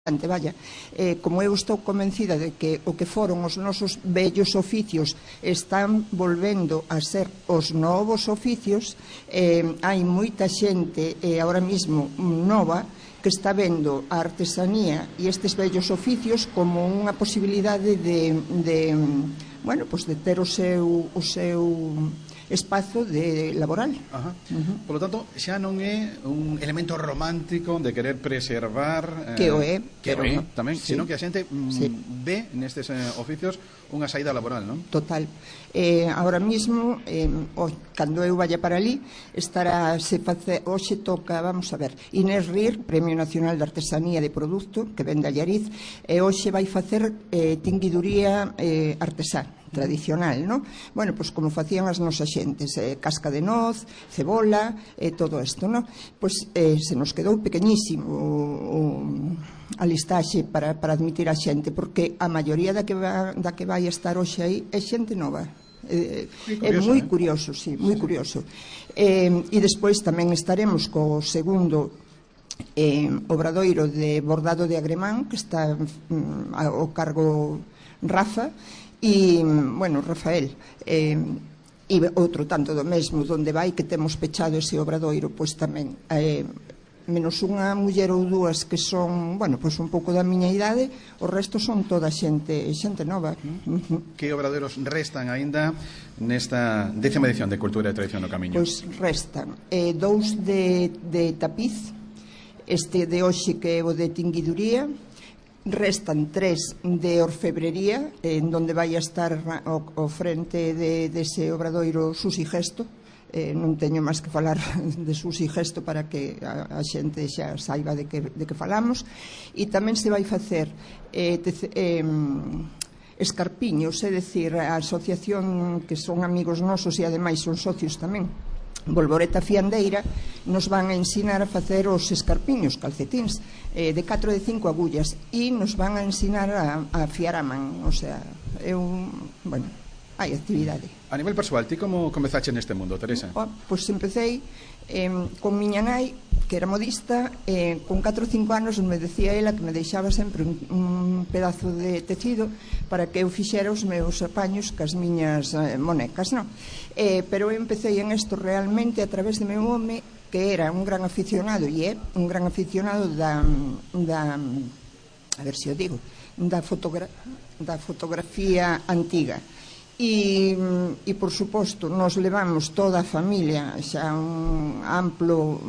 vaya, como eu estou convencida de que o que foron os nosos vellos oficios están volvendo a ser os novos oficios, hai moita xente agora mesmo nova que está vendo a artesanía e estes vellos oficios como unha posibilidade de ter o seu espazo laboral. Por lo tanto, xa non é un elemento romántico de querer preservar que o é tamén, sino que a xente ve nestes oficios unha saída laboral, non? Total. Ahora mesmo, cando eu vaya para ali, hoxe toca, vamos a ver, Inés Rir, Premio Nacional de Artesanía de Produto, que vende a Allariz, e hoxe vai facer tinguiduría artesá tradicional, non? Bueno, pois como facían as nosas xentes, casca de noz, cebola, todo isto, non? Pois se nos quedou pequeñísimo a listaxe para admitir a xente, porque a maioría da que vai estar hoxe aí é xente nova. É moi curioso, sí, moi curioso. E despois tamén estaremos co segundo obradoiro de bordado de Agremán, que está ao cargo Rafa, e, bueno, Rafael, e outro tanto do mesmo, donde vai que temos pechado ese obradoiro, pois tamén menos unha muller ou dúas que son, bueno, pois un pouco da miña idade, o resto son toda xente nova. Que obradoiros restan aínda nesta 10ª edición de Cultura e Tradición no Camiño? Pois restan 2 de tapiz, este de hoxe que é o de tinguiduría, restan 3 de orfebrería, en donde vai a estar ao frente dese obradoiro Susi Gesto. Non teño máis que falar de Susi Gesto para que a xente xa saiba de que falamos. E tamén se vai facer escarpiños, é dicir, a asociación que son amigos nosos e ademais son socios tamén, Volvoreta Fiandeira, nos van a ensinar a facer os escarpiños, calcetíns, de 4 e de 5 agullas, e nos van a ensinar a fiar a man, o sea, bueno, hai actividade. A nivel persoal, ti como comezaste neste mundo, Teresa? Pois empecé con miña nai, que era modista, con 4 ou 5 anos me decía ela que me deixaba sempre un pedazo de tecido para que eu fixera os meus apaños cas miñas monecas, non? Pero eu empecé en isto realmente a través de meu home, que era un gran aficionado, e é un gran aficionado da fotografía antiga. E, por suposto, nos levamos toda a familia xa un amplo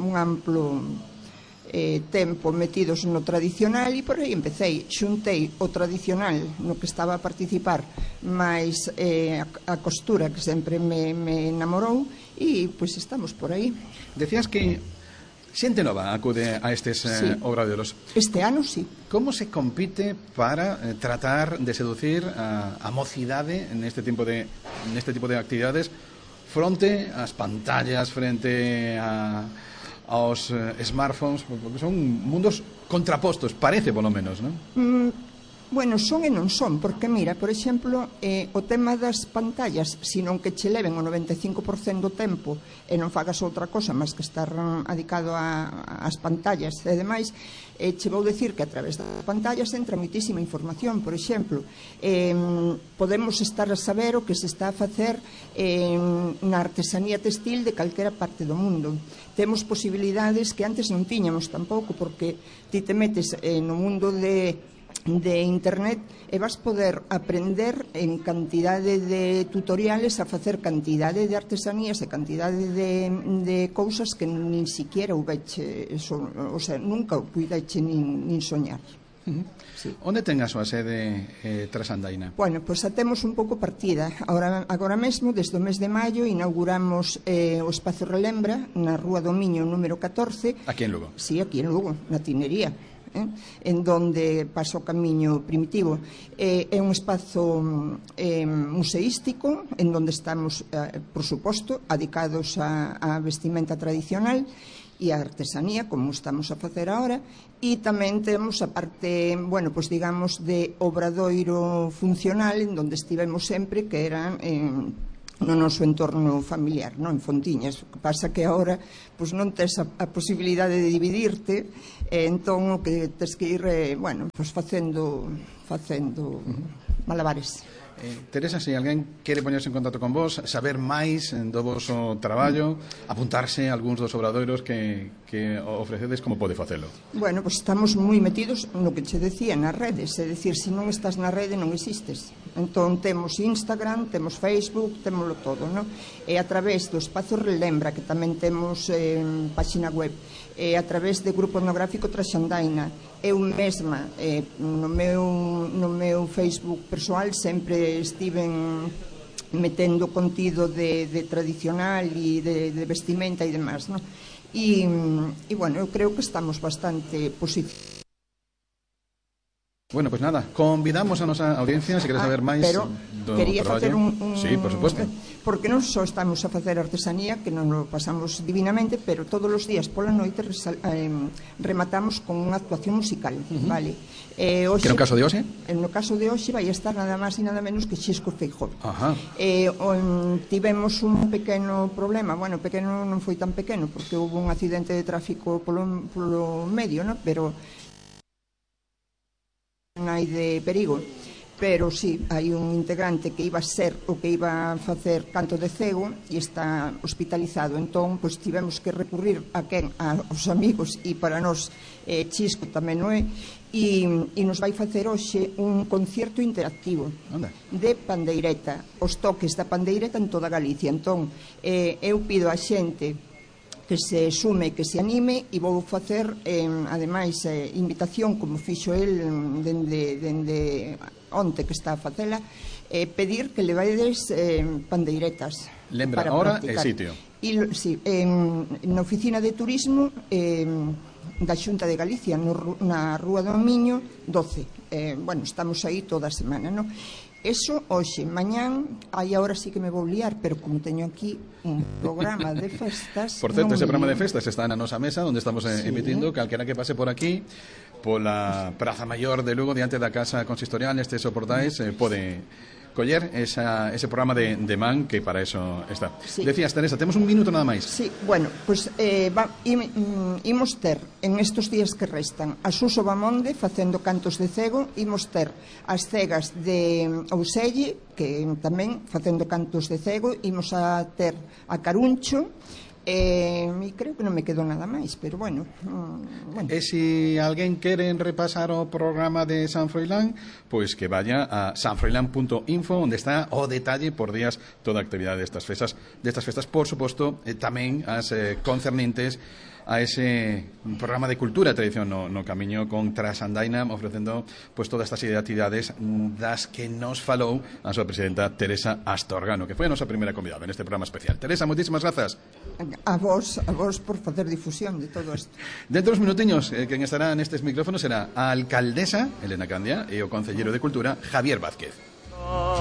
tempo metidos no tradicional, e por aí empecé, xuntei o tradicional no que estaba a participar, máis a costura, que sempre me enamorou, e pois estamos por aí. Decías que xente nova acude a estes obradoiros. Este ano, sí. Como se compite para tratar de seducir a mocidade neste tipo de actividades fronte ás pantallas, frente aos smartphones, porque son mundos contrapostos, parece polo menos, non? Bueno, son e non son, porque mira, por exemplo, o tema das pantallas, senón que che leven o 95% do tempo e non fagas outra cosa máis que estar adicado ás pantallas e demais, che vou dicir que a través das pantallas entra moitísima información. Por exemplo, podemos estar a saber o que se está a facer na artesanía textil de calquera parte do mundo. Temos posibilidades que antes non tiñamos tampouco, porque ti te metes no mundo de internet e vas poder aprender en cantidade de tutoriales a facer cantidade de artesanías e cantidade de cousas que nin siquiera houveche, o sea, nunca o puideche nin soñar. Onde ten a súa sede Trasandaina? Bueno, pois a temos un pouco partida. Agora mesmo, desde o mes de maio, inauguramos o Espazo Relembra na Rúa do Miño número 14. Aquí en Lugo? Sí, aquí en Lugo, na Tinería, en donde pasa o camiño primitivo. É un espazo museístico, en donde estamos, por suposto, adicados á vestimenta tradicional e a artesanía, como estamos a facer agora, e tamén temos a parte, bueno, pois digamos, de obradoiro funcional, en donde estivemos sempre, que eran no noso entorno familiar, non? En Fontiñas. O que pasa que agora pois non tes a posibilidade de dividirte, entón o que tes que ir, bueno, pois facendo malabares. Teresa, se alguén quere poñerse en contacto con vos, saber máis do voso traballo, apuntarse a algúns dos obradoiros que ofrecedes, como pode facelo? Bueno, pois estamos moi metidos no que che decía, nas redes, é dicir, se non estás na rede non existes. Entón temos Instagram, temos Facebook, témoslo todo, non? E a través do Espazo Relembra, que tamén temos páxina web, e a través de Grupo Etnográfico Traxandaina, eu mesma no meu Facebook persoal sempre estiven metendo contido de tradicional e de vestimenta e demás, non? E bueno, eu creo que estamos bastante positivos. Bueno, pues nada, convidamos a nosa audiencia, se queres saber máis do quería facer un... Sí, por suposto. Porque non só estamos a facer artesanía, que non lo pasamos divinamente, pero todos os días pola noite rematamos con unha actuación musical, vale? Que no caso de hoxe? No caso de hoxe vai estar nada máis e nada menos que Xisco Feijóo. Tivemos un pequeno problema, bueno, pequeno non foi tan pequeno, porque houve un accidente de tráfico polo medio, non? Pero non hai de perigo, pero sí, hai un integrante que iba a ser o que iba a facer canto de cego e está hospitalizado, entón pois tivemos que recurrir aos amigos e para nós Chisco tamén non é, e nos vai facer hoxe un concerto interactivo de pandeireta, os toques da pandeireta en toda Galicia. Entón eu pido a xente que se sume, que se anime, e vou facer ademais invitación, como fixo el dende onte que está a facela, pedir que le vaides pandeiretas. Lembra, hora e sitio. Sí, na oficina de turismo da Xunta de Galicia, na Rúa do Miño 12. Bueno, estamos aí toda a semana, non? Eso hoxe, mañán, aí agora sí que me vou liar, pero como teño aquí un programa de festas... Por certo, ese programa de festas está na nosa mesa, onde estamos emitindo, calquera que pase por aquí, pola Praza Maior de Lugo, diante da Casa Consistorial, nestes soportais, pode coller ese programa de man, que para eso está. Sí. Decías, Teresa, temos un minuto nada máis. Sí, bueno, pues imos ter en estos días que restan a Suso Bamonde facendo cantos de cego, imos ter as cegas de Ouselle, que tamén facendo cantos de cego, imos a ter a Caruncho, e creo que non me quedou nada máis, pero bueno. E se alguén quere repasar o programa de San Froilán, pois que vaya a sanfroilán.info, onde está o detalle por días toda a actividade destas festas, por suposto, tamén as concernentes a ese programa de cultura e tradición no camiño con Traxandaina, ofrecendo pois todas estas actividades das que nos falou a súa presidenta Teresa Astorgano, que foi a nosa primeira convidada neste programa especial. Teresa, moitísimas grazas. A vos por facer difusión de todo isto. Dentro dos minutiños, quen estará nestes micrófonos será a alcaldesa Elena Candia e o concelleiro de Cultura Javier Vázquez.